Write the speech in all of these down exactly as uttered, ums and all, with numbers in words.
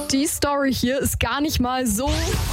Die Story hier ist gar nicht mal so...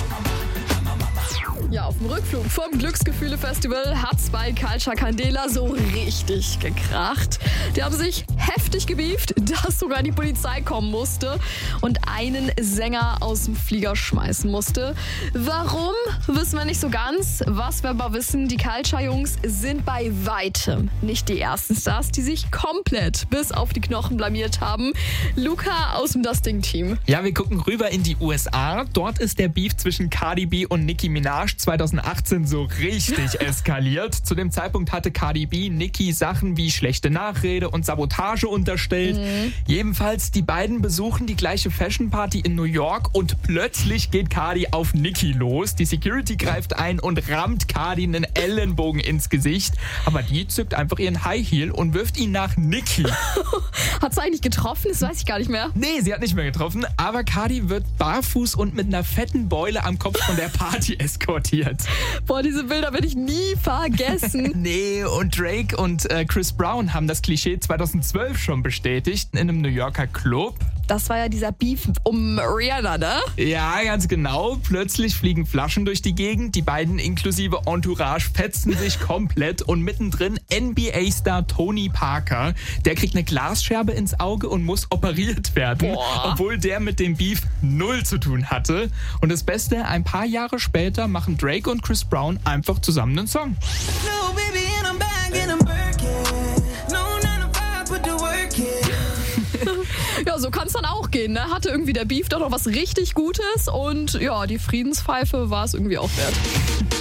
Ja, auf dem Rückflug vom Glücksgefühle-Festival hat's bei Culture Candela so richtig gekracht. Die haben sich heftig gebieft, dass sogar die Polizei kommen musste und einen Sänger aus dem Flieger schmeißen musste. Warum, wissen wir nicht so ganz. Was wir aber wissen, die Culture-Jungs sind bei weitem nicht die ersten Stars, die sich komplett bis auf die Knochen blamiert haben. Luca aus dem Das Ding-Team. Ja, wir gucken rüber in die U S A. Dort ist der Beef zwischen Cardi B und Nicki Minaj zwanzig achtzehn so richtig eskaliert. Zu dem Zeitpunkt hatte Cardi B Nicki Sachen wie schlechte Nachrede und Sabotage unterstellt. Mhm. Jedenfalls, die beiden besuchen die gleiche Fashion Party in New York und plötzlich geht Cardi auf Nicki los. Die Security greift ein und rammt Cardi einen Ellenbogen ins Gesicht. Aber die zückt einfach ihren High Heel und wirft ihn nach Nicki. Hat sie eigentlich getroffen? Das weiß ich gar nicht mehr. Nee, sie hat nicht mehr getroffen. Aber Cardi wird barfuß und mit einer fetten Beule am Kopf von der Party eskortiert. Boah, diese Bilder werde ich nie vergessen. Nee, und Drake und äh, Chris Brown haben das Klischee zwanzig zwölf schon bestätigt in einem New Yorker Club. Das war ja dieser Beef um Rihanna, ne? Ja, ganz genau. Plötzlich fliegen Flaschen durch die Gegend. Die beiden inklusive Entourage fetzen sich komplett. Und mittendrin N B A-Star Tony Parker. Der kriegt eine Glasscherbe ins Auge und muss operiert werden. Boah. Obwohl der mit dem Beef null zu tun hatte. Und das Beste, ein paar Jahre später machen Drake und Chris Brown einfach zusammen einen Song. No, baby, and I'm back and I'm working. No, nine to five, put the work in. Ja, so kann es dann auch gehen, ne? Hatte irgendwie der Beef doch noch was richtig Gutes und ja, die Friedenspfeife war es irgendwie auch wert.